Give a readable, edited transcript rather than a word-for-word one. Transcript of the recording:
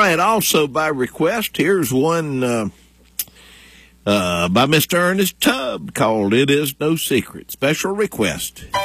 right, also by request, here's one by Mr. Ernest Tubb called It Is No Secret. Special request.